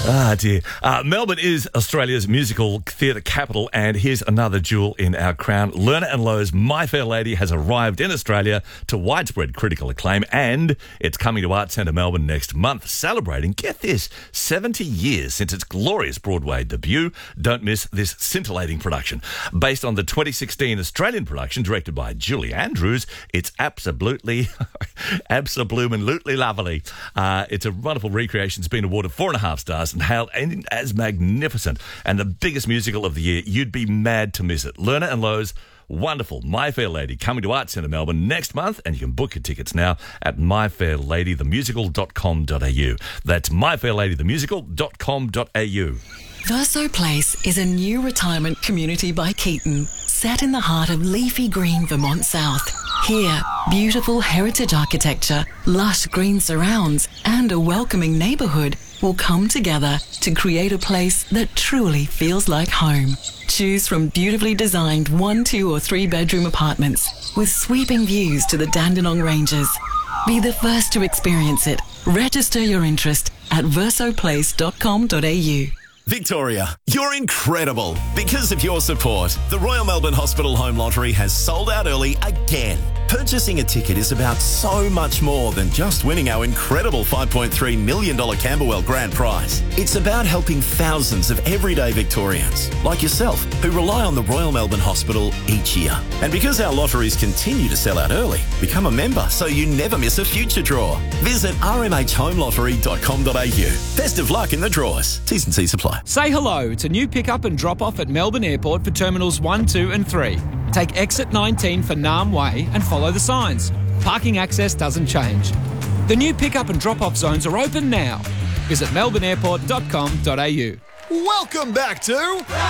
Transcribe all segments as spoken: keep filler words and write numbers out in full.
Ah, dear. Uh, Melbourne is Australia's musical theatre capital, and here's another jewel in our crown. Lerner and Loewe's My Fair Lady has arrived in Australia to widespread critical acclaim, and it's coming to Arts Centre Melbourne next month, celebrating, get this, seventy years since its glorious Broadway debut. Don't miss this scintillating production. Based on the twenty sixteen Australian production directed by Julie Andrews, it's absolutely, absolutely lovely. Uh, it's a wonderful recreation. It's been awarded four and a half stars and hailed as magnificent and the biggest musical of the year. You'd be mad to miss it. Lerner and Loewe's wonderful My Fair Lady coming to Arts Centre Melbourne next month, and you can book your tickets now at my fair lady the musical dot com dot a u. That's my fair lady the musical dot com dot a u. Verso Place is a new retirement community by Keaton, set in the heart of leafy green Vermont South. Here, beautiful heritage architecture, lush green surrounds, and a welcoming neighbourhood will come together to create a place that truly feels like home. Choose from beautifully designed one, two or three bedroom apartments with sweeping views to the Dandenong Ranges. Be the first to experience it. Register your interest at verso place dot com dot a u. Victoria, you're incredible. Because of your support, the Royal Melbourne Hospital Home Lottery has sold out early again. Purchasing a ticket is about so much more than just winning our incredible five point three million dollars Camberwell Grand Prize. It's about helping thousands of everyday Victorians, like yourself, who rely on the Royal Melbourne Hospital each year. And because our lotteries continue to sell out early, become a member so you never miss a future draw. Visit r m h home lottery dot com dot a u. Best of luck in the draws. T's and C's apply. Say hello to new pick-up and drop-off at Melbourne Airport for Terminals one, two and three. Take exit nineteen for Nam Way and follow the signs. Parking access doesn't change. The new pick-up and drop-off zones are open now. Visit melbourne airport dot com dot a u. Welcome back to...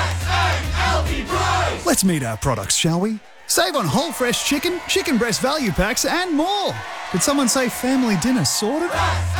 Let's meet our products, shall we? Save on whole fresh chicken, chicken breast value packs and more. Did someone say family dinner sorted?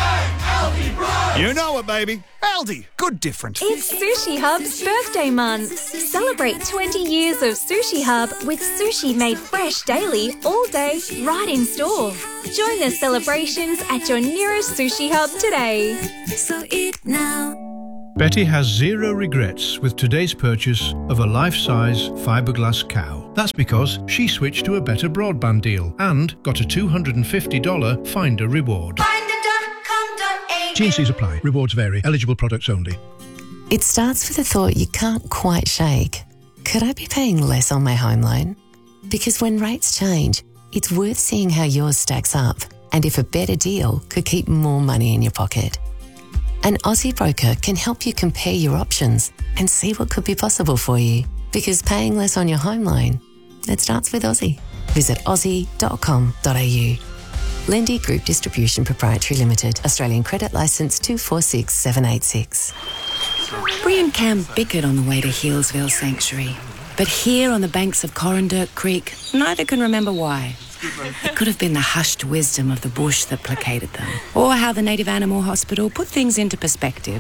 You know it, baby. Aldi, good different. It's Sushi Hub's birthday month. Celebrate twenty years of Sushi Hub with sushi made fresh daily, all day, right in store. Join the celebrations at your nearest Sushi Hub today. So eat now. Betty has zero regrets with today's purchase of a life-size fiberglass cow. That's because she switched to a better broadband deal and got a two hundred fifty dollars Finder reward. finder dot com dot a u. T and C's apply. Rewards vary. Eligible products only. It starts with a thought you can't quite shake. Could I be paying less on my home loan? Because when rates change, it's worth seeing how yours stacks up and if a better deal could keep more money in your pocket. An Aussie broker can help you compare your options and see what could be possible for you. Because paying less on your home loan, it starts with Aussie. Visit aussie dot com dot a u. Lendi Group Distribution Proprietary Limited. Australian Credit Licence two four six seven eight six. Bree and Cam bickered on the way to Healesville Sanctuary. But here on the banks of Corrandirk Creek, neither can remember why. It could have been the hushed wisdom of the bush that placated them, or how the Native Animal Hospital put things into perspective.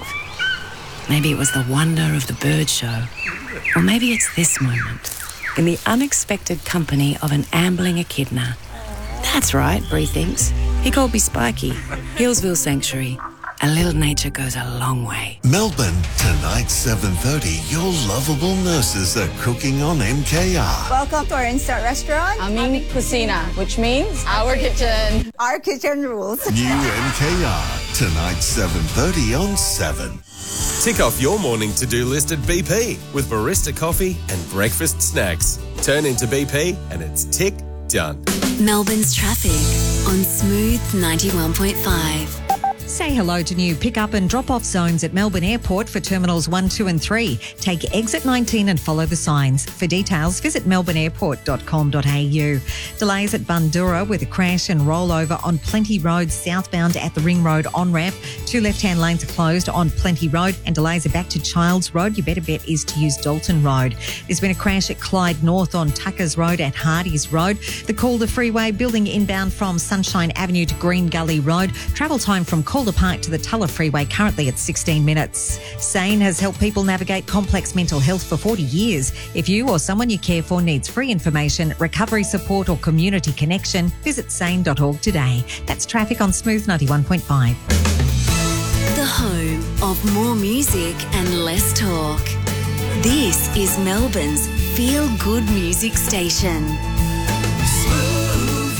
Maybe it was the wonder of the bird show, or maybe it's this moment, in the unexpected company of an ambling echidna. That's right, Bree thinks. He called me Spiky. Healesville Sanctuary. A little nature goes a long way. Melbourne, tonight seven thirty, your lovable nurses are cooking on M K R. Welcome to our Instant Restaurant. Amin Cucina, which means our kitchen. Our kitchen rules. New M K R, tonight seven thirty on seven. Tick off your morning to-do list at B P with barista coffee and breakfast snacks. Turn into B P and it's tick done. Melbourne's traffic on Smooth ninety-one point five. Say hello to new pick-up and drop-off zones at Melbourne Airport for Terminals one, two and three. Take exit nineteen and follow the signs. For details, visit melbourne airport dot com dot a u. Delays at Bundoora with a crash and rollover on Plenty Road southbound at the Ring Road on-ramp. Two left-hand lanes are closed on Plenty Road and delays are back to Childs Road. Your better bet is to use Dalton Road. There's been a crash at Clyde North on Tuckers Road at Hardies Road. The Calder Freeway building inbound from Sunshine Avenue to Green Gully Road. Travel time from Calder Park to the Tulla Freeway currently at sixteen minutes. SANE has helped people navigate complex mental health for forty years. If you or someone you care for needs free information, recovery support or community connection, visit sane dot org today. That's traffic on Smooth ninety-one point five. The Home. of more music and less talk. This is Melbourne's Feel Good Music Station. Smooth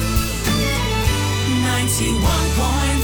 ninety-one point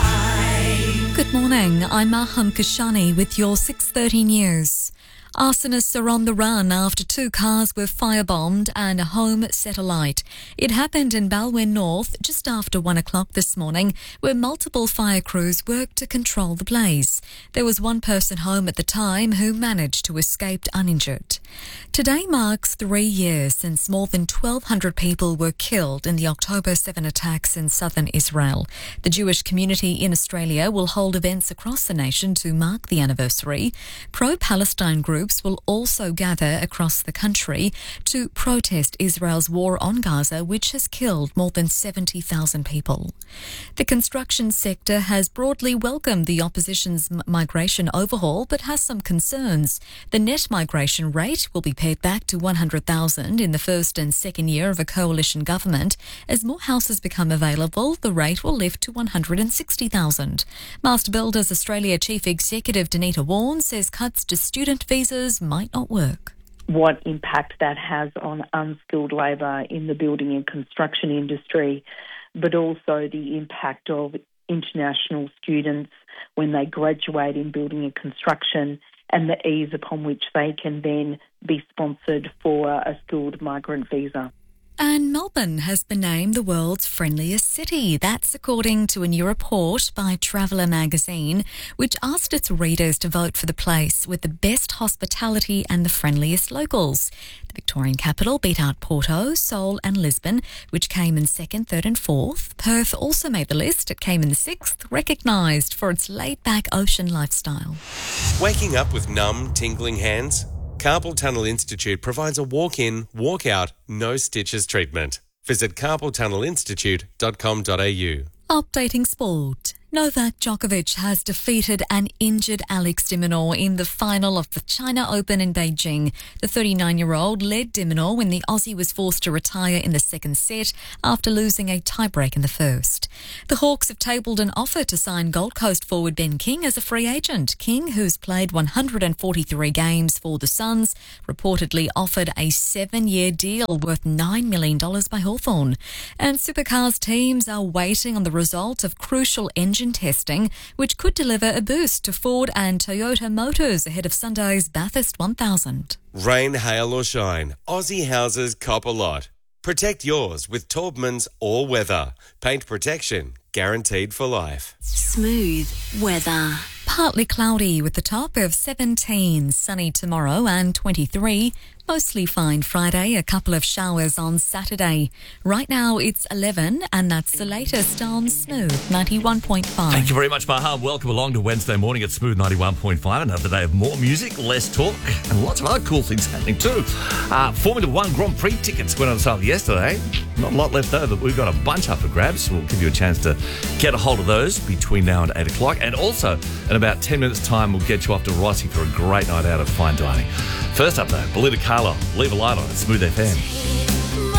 five. Good morning, I'm Maham Kashani with your six thirty news. Arsonists are on the run after two cars were firebombed and a home set alight. It happened in Balwyn North just after one o'clock this morning, where multiple fire crews worked to control the blaze. There was one person home at the time who managed to escape uninjured. Today marks three years since more than twelve hundred people were killed in the October seventh attacks in southern Israel. The Jewish community in Australia will hold events across the nation to mark the anniversary. Pro-Palestine groups will also gather across the country to protest Israel's war on Gaza, which has killed more than seventy thousand people. The construction sector has broadly welcomed the opposition's m- migration overhaul, but has some concerns. The net migration rate will be pared back to one hundred thousand in the first and second year of a coalition government. As more houses become available, the rate will lift to one hundred sixty thousand. Master Builders Australia Chief Executive Danita Warren says cuts to student visas might not work. What impact that has on unskilled labour in the building and construction industry, but also the impact of international students when they graduate in building and construction, and the ease upon which they can then be sponsored for a skilled migrant visa. And Melbourne has been named the world's friendliest city. That's according to a new report by Traveller magazine, which asked its readers to vote for the place with the best hospitality and the friendliest locals. The Victorian capital beat out Porto, Seoul and Lisbon, which came in second, third and fourth. Perth also made the list. It came in the sixth, recognised for its laid-back ocean lifestyle. Waking up with numb, tingling hands? Carpal Tunnel Institute provides a walk-in, walk-out, no stitches treatment. Visit carpal tunnel institute dot com dot a u. Updating sport. Novak Djokovic has defeated an injured Alex de Minaur in the final of the China Open in Beijing. The thirty-nine-year-old led de Minaur when the Aussie was forced to retire in the second set after losing a tiebreak in the first. The Hawks have tabled an offer to sign Gold Coast forward Ben King as a free agent. King, who's played one hundred forty-three games for the Suns, reportedly offered a seven-year deal worth nine million dollars by Hawthorn. And Supercars teams are waiting on the result of crucial engine testing, which could deliver a boost to Ford and Toyota Motors ahead of Sunday's Bathurst one thousand. Rain, hail or shine, Aussie houses cop a lot. Protect yours with Taubman's All Weather. Paint protection guaranteed for life. Smooth weather. Partly cloudy with the top of seventeen, sunny tomorrow and twenty-three. Mostly fine Friday, a couple of showers on Saturday. Right now it's eleven, and that's the latest on Smooth ninety-one point five. Thank you very much, Maham. Welcome along to Wednesday morning at Smooth ninety-one point five. Another day of more music, less talk, and lots of other cool things happening too. Uh, Formula One Grand Prix tickets went on sale yesterday. Not a lot left over, but we've got a bunch up for grabs. We'll give you a chance to get a hold of those between now and eight o'clock. And also, in about ten minutes' time, we'll get you off to Rossi for a great night out of fine dining. First up, though, Belinda Carlisle, Leave a Light On at Smooth F M.